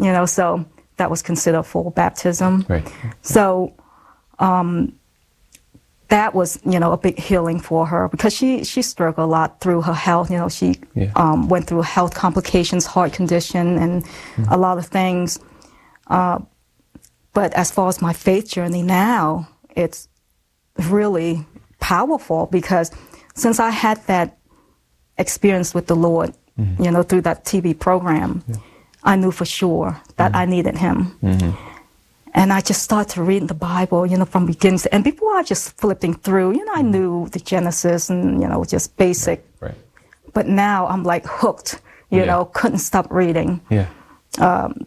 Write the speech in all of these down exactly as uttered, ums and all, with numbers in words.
you know, so that was considered full baptism. Right. So um, that was, you know, a big healing for her because she, she struggled a lot through her health. You know, she Yeah. um, went through health complications, heart condition, and mm-hmm. a lot of things. Uh, but as far as my faith journey now, it's really powerful because since I had that experience with the Lord, mm-hmm. you know, through that T V program, yeah. I knew for sure that mm-hmm. I needed Him. Mm-hmm. And I just started to read the Bible, you know, from beginning to end. Before I just flipping through, you know, I knew the Genesis and, you know, just basic. Right. Right. But now I'm like hooked, you yeah. know, couldn't stop reading. Yeah. Um,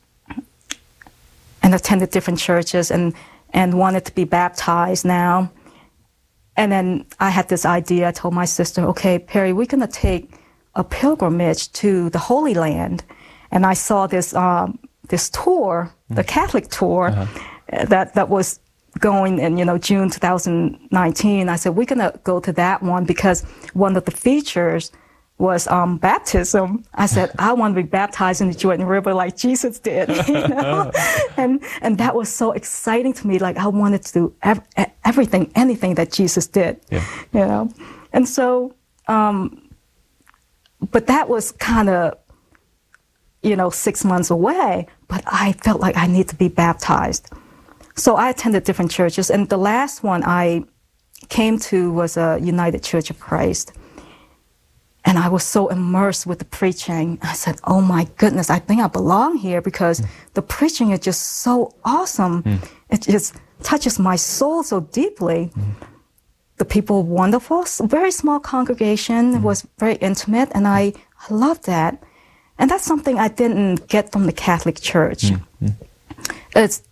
and attended different churches and, and wanted to be baptized now. And then I had this idea. I told my sister, okay, Perry, we're going to take a pilgrimage to the Holy Land. And I saw this um, this tour, the Catholic tour, uh-huh. that, that was going in, you know, June two thousand nineteen. I said, we're going to go to that one because one of the features was um, baptism. I said, I want to be baptized in the Jordan River like Jesus did, you know? and and that was so exciting to me. Like I wanted to do ev- everything, anything that Jesus did, yeah. you know? And so, um, but that was kind of, you know, six months away, but I felt like I need to be baptized. So I attended different churches, and the last one I came to was a United Church of Christ. And I was so immersed with the preaching. I said, oh my goodness, I think I belong here because mm. the preaching is just so awesome. Mm. It just touches my soul so deeply. Mm. The people were wonderful, very small congregation, mm. it was very intimate, and I, I loved that. And that's something I didn't get from the Catholic Church. Mm-hmm. It's,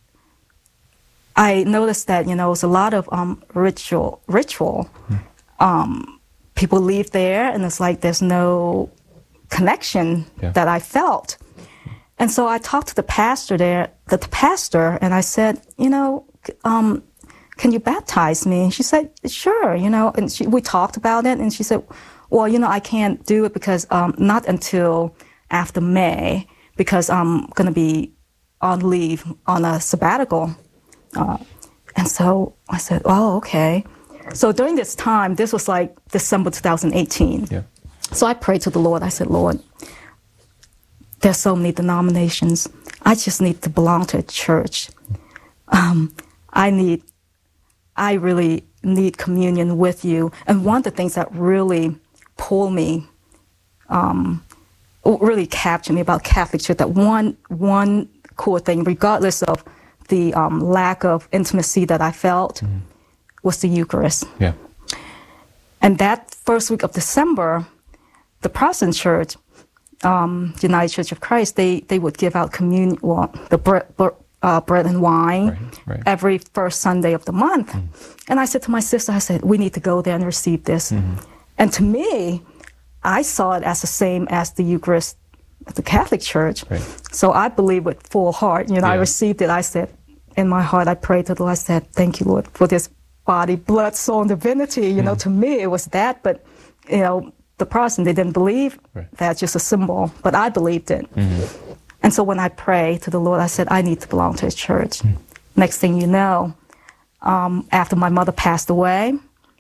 I noticed that, you know, it was a lot of um, ritual, ritual. Mm. Um, people leave there and it's like there's no connection yeah. that I felt. And so I talked to the pastor there, the, the pastor, and I said, you know, um, can you baptize me? And she said, sure, you know, and she, we talked about it, and she said, well, you know, I can't do it because um, not until after May, because I'm going to be on leave on a sabbatical. Uh, and so I said, oh, okay. So during this time, this was like December two thousand eighteen. Yeah. So I prayed to the Lord. I said, Lord, there's so many denominations. I just need to belong to a church. Um, I need, I really need communion with you. And one of the things that really pulled me, um, really captured me about Catholic Church, that one one core thing, regardless of the um, lack of intimacy that I felt, mm-hmm. was the Eucharist. Yeah. And that first week of December, the Protestant Church, um, United Church of Christ, they, they would give out communion, well, the bread, uh, bread and wine right, right. every first Sunday of the month. Mm-hmm. And I said to my sister, I said, we need to go there and receive this. Mm-hmm. And to me, I saw it as the same as the Eucharist at the Catholic Church. Right. So I believe with full heart. You know, yeah. I received it. I said, in my heart, I prayed to the Lord. I said, thank you, Lord, for this body, blood, soul, and divinity. You mm. know, to me, it was that. But, you know, the Protestant, they didn't believe right. that's just a symbol. But I believed it. Mm-hmm. And so when I prayed to the Lord, I said, I need to belong to a church. Mm. Next thing you know, um, after my mother passed away,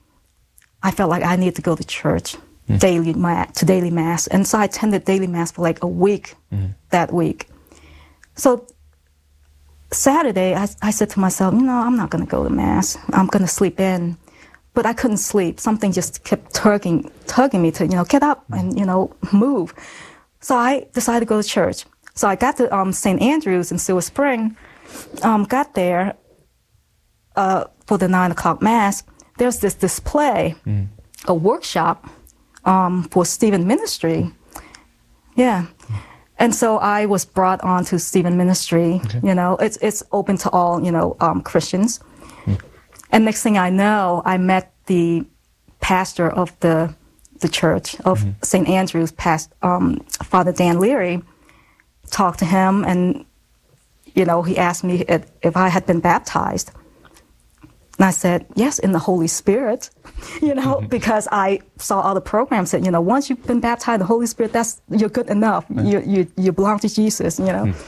I felt like I need to go to church. Mm. Daily mass, to daily mass. And so I attended daily mass for like a week mm. that week. So Saturday, I, I said to myself, you know, I'm not going to go to mass. I'm going to sleep in. But I couldn't sleep. Something just kept tugging, tugging me to, you know, get up and, you know, move. So I decided to go to church. So I got to um, Saint Andrew's in Silver Spring, um, got there uh, for the nine o'clock mass. There's this display, mm. a workshop, Um, for Stephen Ministry. Yeah. And so I was brought on to Stephen Ministry. Okay. You know, it's it's open to all, you know, um, Christians. Mm. And next thing I know, I met the pastor of the the church of mm-hmm. Saint Andrew's, past um, Father Dan Leary. Talked to him, and, you know, he asked me if, if I had been baptized. And I said, yes, in the Holy Spirit, you know, because I saw all the programs that, you know, once you've been baptized in the Holy Spirit, that's, you're good enough. You, you, you belong to Jesus, you know.